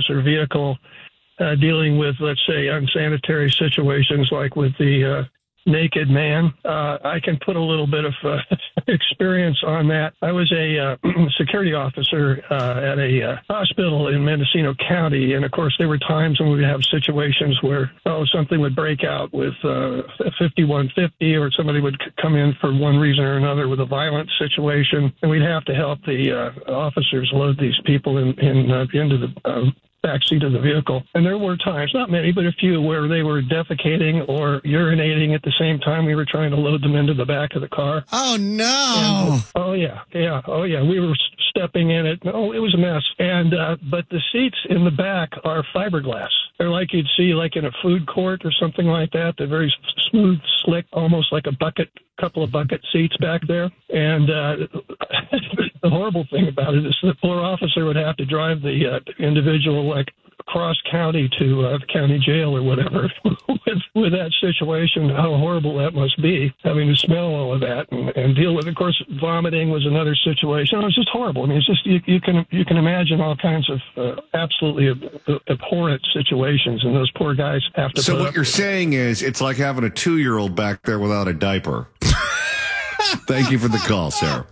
officer vehicle dealing with, let's say, unsanitary situations like with the naked man. I can put a little bit of experience on that. I was a security officer at a hospital in Mendocino County, and of course there were times when we would have situations where something would break out with 5150, or somebody would come in for one reason or another with a violent situation, and we'd have to help the officers load these people into the backseat of the vehicle. And there were times, not many, but a few, where they were defecating or urinating at the same time we were trying to load them into the back of the car. Oh, no. And, oh, yeah. We were stepping in it. Oh, it was a mess. And but the seats in the back are fiberglass. They're like you'd see like in a food court or something like that. They're very smooth, slick, almost like a couple of bucket seats back there. And the horrible thing about it is the poor officer would have to drive the individual like across county to the county jail or whatever with that situation. How horrible that must be, having to smell all of that and deal with it. Of course, vomiting was another situation. It was just horrible. I mean, it's just you can imagine all kinds of absolutely abhorrent situations, and those poor guys have to. So what you're saying is it's like having a 2-year-old back there without a diaper. Thank you for the call, Sarah.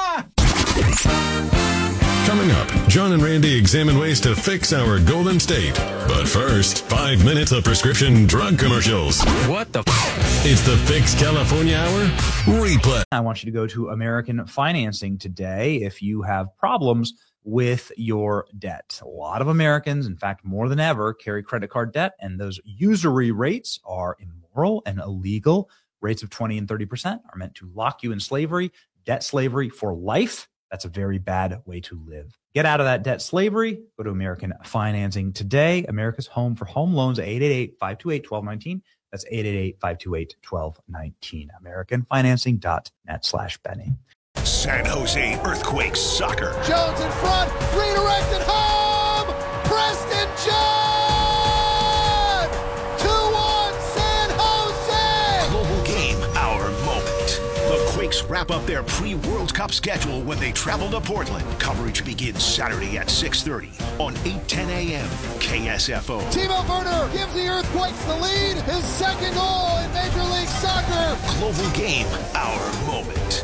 Coming up, John and Randy examine ways to fix our Golden State. But first, 5 minutes of prescription drug commercials. What the It's the Fix California Hour replay. I want you to go to American Financing today if you have problems with your debt. A lot of Americans, in fact, more than ever, carry credit card debt, and those usury rates are immoral and illegal. Rates of 20 and 30% are meant to lock you in slavery, debt slavery for life. That's a very bad way to live. Get out of that debt slavery. Go to American Financing today. America's home for home loans, 888-528-1219. That's 888-528-1219. AmericanFinancing.net/Benny. San Jose Earthquakes soccer. Jones in front, redirected home. Preston John! 2-1 San Jose! Global game, our moment. The Quakes wrap up their pre-World Cup schedule when they travel to Portland. Coverage begins Saturday at 6:30 on 8:10 a.m. KSFO. Timo Werner gives the Earthquakes the lead. His second goal in Major League Soccer. Global game, our moment.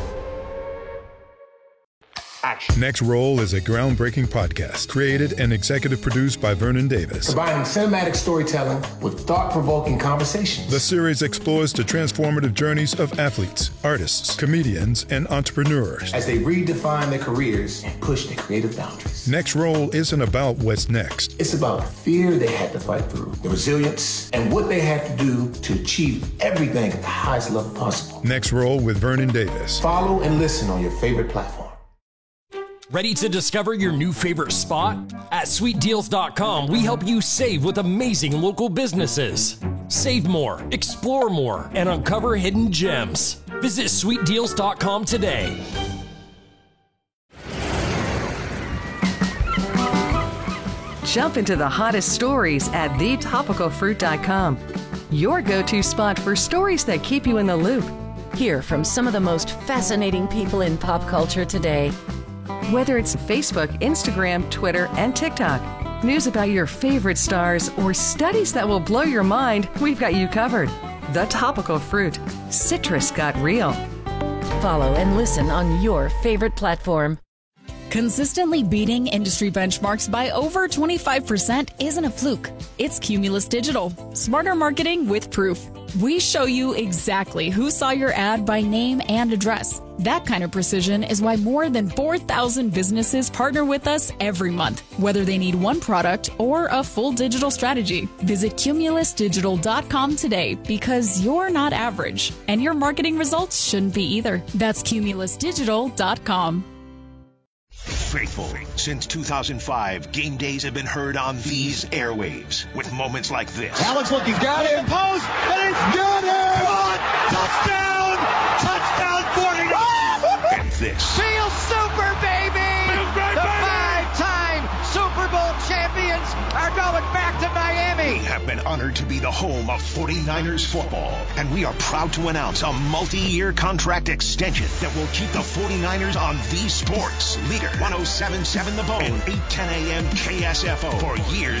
Action. Next Roll is a groundbreaking podcast created and executive produced by Vernon Davis. Combining cinematic storytelling with thought-provoking conversations. The series explores the transformative journeys of athletes, artists, comedians, and entrepreneurs as they redefine their careers and push their creative boundaries. Next Roll isn't about what's next. It's about the fear they had to fight through, the resilience, and what they had to do to achieve everything at the highest level possible. Next Roll with Vernon Davis. Follow and listen on your favorite platform. Ready to discover your new favorite spot? At SweetDeals.com, we help you save with amazing local businesses. Save more, explore more, and uncover hidden gems. Visit SweetDeals.com today. Jump into the hottest stories at thetopicalfruit.com. Your go-to spot for stories that keep you in the loop. Hear from some of the most fascinating people in pop culture today. Whether it's Facebook, Instagram, Twitter, and TikTok, news about your favorite stars, or studies that will blow your mind, we've got you covered. The Topical Fruit. Citrus got real. Follow and listen on your favorite platform. Consistently beating industry benchmarks by over 25% isn't a fluke. It's Cumulus Digital. Smarter marketing with proof. We show you exactly who saw your ad by name and address. That kind of precision is why more than 4,000 businesses partner with us every month, whether they need one product or a full digital strategy. Visit cumulusdigital.com today because you're not average, and your marketing results shouldn't be either. That's cumulusdigital.com. Faithful. Since 2005, game days have been heard on these airwaves with moments like this. Alex looking, got it in post, and it's got it! Touchdown! Touchdown 49! And this. Feel super, baby! The five-time Super Bowl champions are going back to Miami! We have been honored to be the home of 49ers football, and we are proud to announce a multi-year contract extension that will keep the 49ers on the sports leader. 107.7 The Bone and 8:10 a.m. KSFO for years